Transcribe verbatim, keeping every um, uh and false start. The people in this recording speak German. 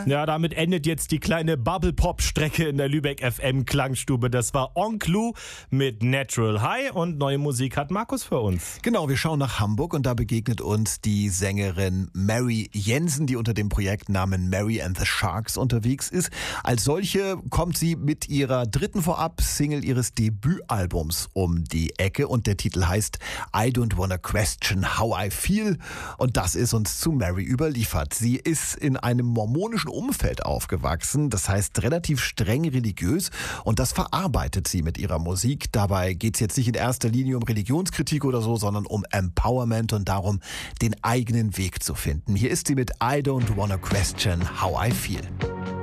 Ja, damit endet jetzt die kleine Bubble-Pop-Strecke in der Lübeck F M-Klangstube. Das war Onklu mit Natural High und neue Musik hat Markus für uns. Genau, wir schauen nach Hamburg und da begegnet uns die Sängerin Mary Jensen, die unter dem Projektnamen Mary and the Sharks unterwegs ist. Als solche kommt sie mit ihrer dritten Vorab-Single ihres Debütalbums um die Ecke und der Titel heißt I Don't Wanna Question How I Feel und das ist uns zu Mary überliefert. Sie ist in einem mormonischen Umfeld aufgewachsen, das heißt relativ streng religiös und das verarbeitet sie mit ihrer Musik. Dabei geht es jetzt nicht in erster Linie um Religionskritik oder so, sondern um Empowerment und darum, den eigenen Weg zu finden. Hier ist sie mit I Don't Wanna Question How I Feel.